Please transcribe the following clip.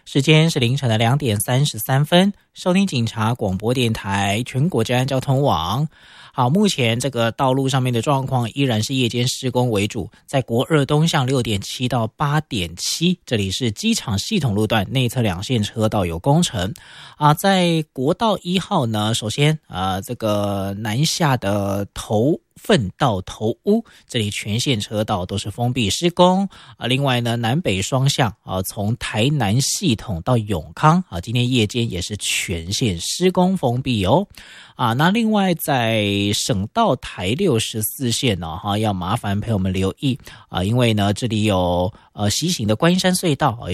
时间是凌晨的2:33，收听警察广播电台全国治安交通网。好，目前这个道路上面的状况依然是夜间施工为主，在国二东向6.7到8.7，这里是机场系统路段内侧2线车道有工程在国道1号呢，首先这个南下的头份到头屋，这里全线车道都是封闭施工另外呢，南北双向从台南系统到永康今天夜间也是全线施工封闭那另外在省道台64线要麻烦朋友们留意因为呢这里有西行的观音山隧道